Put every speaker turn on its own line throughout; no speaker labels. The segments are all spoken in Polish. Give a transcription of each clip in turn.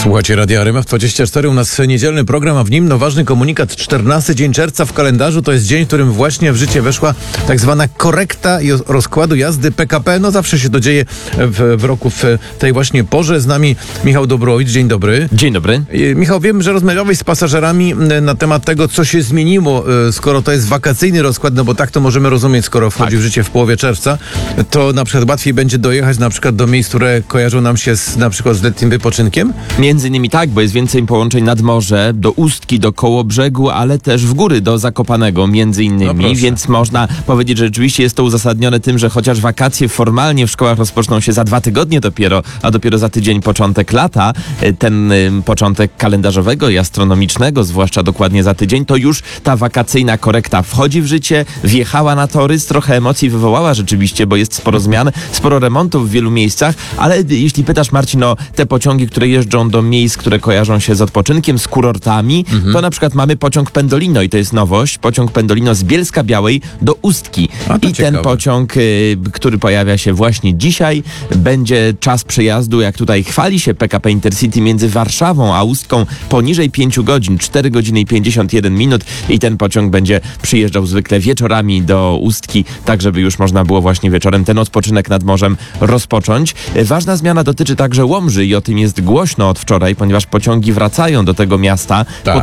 Słuchajcie Radia RMF24, u nas niedzielny program, a w nim ważny komunikat. 14 dzień czerwca w kalendarzu to jest dzień, w którym właśnie w życie weszła tak zwana korekta rozkładu jazdy PKP. No zawsze się to dzieje w roku w tej właśnie porze. Z nami Michał Dobrowicz. Dzień dobry.
Dzień dobry.
Michał, wiem, że rozmawiałeś z pasażerami na temat tego, co się zmieniło, skoro to jest wakacyjny rozkład, no bo tak to możemy rozumieć, skoro wchodzi w życie w połowie czerwca, to na przykład łatwiej będzie dojechać na przykład do miejsc, które kojarzą nam się na przykład z letnim wypoczynkiem?
Między innymi tak, bo jest więcej połączeń nad morze, do Ustki, do Kołobrzegu, ale też w góry, do Zakopanego między innymi,
No
więc można powiedzieć, że rzeczywiście jest to uzasadnione tym, że chociaż wakacje formalnie w szkołach rozpoczną się za 2 tygodnie dopiero, a dopiero za tydzień początek lata, ten początek kalendarzowego i astronomicznego, zwłaszcza dokładnie za tydzień, to już ta wakacyjna korekta wchodzi w życie, wjechała na tory, trochę emocji wywołała rzeczywiście, bo jest sporo zmian, sporo remontów w wielu miejscach, ale jeśli pytasz, Marcin, o te pociągi, które jeżdżą do miejsc, które kojarzą się z odpoczynkiem, z kurortami, to na przykład mamy pociąg Pendolino i to jest nowość, pociąg Pendolino z Bielska-Białej do Ustki. I ten pociąg, który pojawia się właśnie dzisiaj, będzie czas przejazdu, jak tutaj chwali się PKP Intercity, między Warszawą a Ustką poniżej 5 godzin, 4 godziny i 51 minut i ten pociąg będzie przyjeżdżał zwykle wieczorami do Ustki, tak żeby już można było właśnie wieczorem ten odpoczynek nad morzem rozpocząć. Ważna zmiana dotyczy także Łomży i o tym jest głośno od wczoraj, ponieważ pociągi wracają do tego miasta po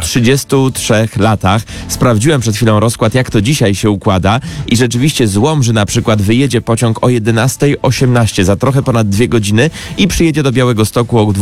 33 latach. Sprawdziłem przed chwilą rozkład, jak to dzisiaj się układa i rzeczywiście z Łomży na przykład wyjedzie pociąg o 11:18 za trochę ponad 2 godziny i przyjedzie do Białegostoku o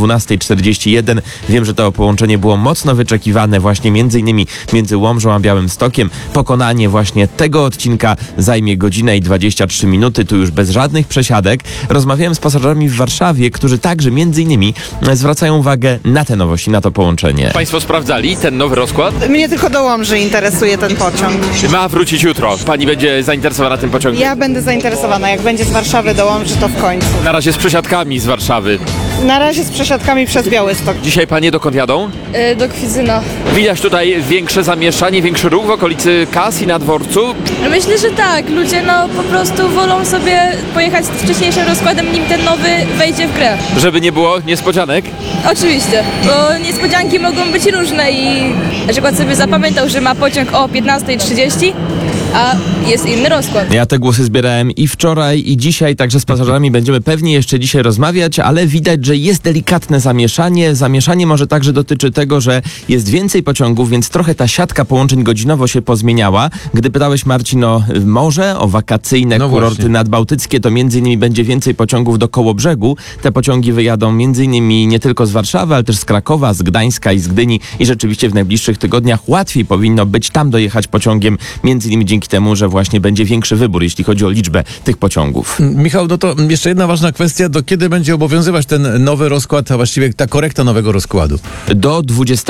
12:41. Wiem, że to połączenie było mocno wyczekiwane właśnie między innymi między Łomżą a Białymstokiem. Pokonanie właśnie tego odcinka zajmie godzinę i 23 minuty, tu już bez żadnych przesiadek. Rozmawiałem z pasażerami w Warszawie, którzy także między innymi zwracają uwagę na te nowości, na to połączenie.
Państwo sprawdzali ten nowy rozkład?
Mnie tylko do Łomży interesuje ten pociąg.
Ma wrócić jutro. Pani będzie zainteresowana tym pociągiem?
Ja będę zainteresowana. Jak będzie z Warszawy do Łomży, to w końcu.
Na razie z przesiadkami z Warszawy.
Na razie z przesiadkami przez Białystok.
Dzisiaj panie dokąd jadą?
Do Kwidzyna.
Widać tutaj większe zamieszanie, większy ruch w okolicy kas i na dworcu.
Myślę, że tak. Ludzie po prostu wolą sobie pojechać z wcześniejszym rozkładem, nim ten nowy wejdzie w grę.
Żeby nie było niespodzianek?
Oczywiście, bo niespodzianki mogą być różne i na przykład sobie zapamiętał, że ma pociąg o 15:30, a jest inny rozkład.
Ja te głosy zbierałem i wczoraj, i dzisiaj, także z pasażerami będziemy pewnie jeszcze dzisiaj rozmawiać, ale widać, że jest delikatne zamieszanie. Zamieszanie może także dotyczy tego, że jest więcej pociągów, więc trochę ta siatka połączeń godzinowo się pozmieniała. Gdy pytałeś, Marcin, o morze, o wakacyjne kurorty nadbałtyckie, to między innymi będzie więcej pociągów do Kołobrzegu. Te pociągi wyjadą między innymi nie tylko z Warszawy, ale też z Krakowa, z Gdańska i z Gdyni i rzeczywiście w najbliższych tygodniach łatwiej powinno być tam dojechać pociągiem, między innymi dzięki temu, że właśnie będzie większy wybór, jeśli chodzi o liczbę tych pociągów.
Michał, no to jeszcze jedna ważna kwestia, do kiedy będzie obowiązywać ten nowy rozkład, a właściwie ta korekta nowego rozkładu?
Do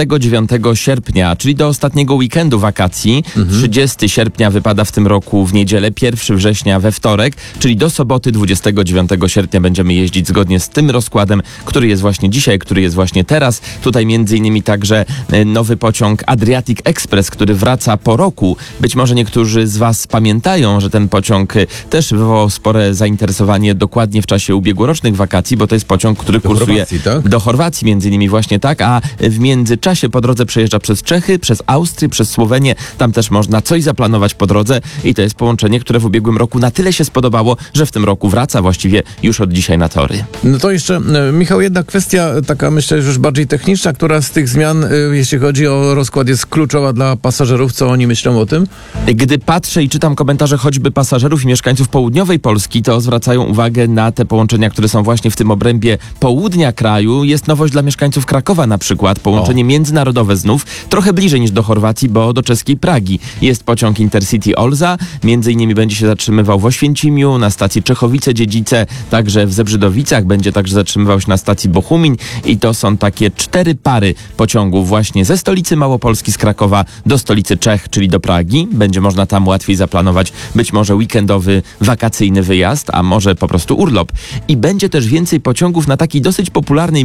29 sierpnia, czyli do ostatniego weekendu wakacji. 30 sierpnia wypada w tym roku w niedzielę, 1 września we wtorek, czyli do soboty 29 sierpnia będziemy jeździć zgodnie z tym rozkładem, który jest właśnie dzisiaj, który jest właśnie teraz. Tutaj między innymi także nowy pociąg Adriatic Express, który wraca po roku. Być może niektórzy z Was pamiętają, że ten pociąg też wywołał spore zainteresowanie dokładnie w czasie ubiegłorocznych wakacji, bo to jest pociąg, który kursuje do Chorwacji między innymi właśnie tak, a w międzyczasie po drodze przejeżdża przez Czechy, przez Austrię, przez Słowenię. Tam też można coś zaplanować po drodze i to jest połączenie, które w ubiegłym roku na tyle się spodobało, że w tym roku wraca właściwie już od dzisiaj na tory.
No to jeszcze, Michał, jedna kwestia, taka myślę, że już bardziej techniczna, która z tych zmian, jeśli chodzi o rozkład, jest kluczowa dla pasażerów. Co oni myślą o tym?
Gdy patrzę i czytam komentarze choćby pasażerów i mieszkańców południowej Polski, to zwracają uwagę na te połączenia, które są właśnie w tym obrębie południa kraju. Jest nowość dla mieszkańców Krakowa na przykład, połączenie międzynarodowe znów, trochę bliżej niż do Chorwacji, bo do czeskiej Pragi. Jest pociąg Intercity Olza, między innymi będzie się zatrzymywał w Oświęcimiu, na stacji Czechowice-Dziedzice, także w Zebrzydowicach, będzie także zatrzymywał się na stacji Bochumiń i to są takie 4 pary pociągów właśnie ze stolicy Małopolski, z Krakowa do stolicy Czech, czyli do Pragi. Będzie można tam łatwiej zaplanować być może weekendowy, wakacyjny wyjazd, a może po prostu urlop. I będzie też więcej pociągów na takiej dosyć popularnej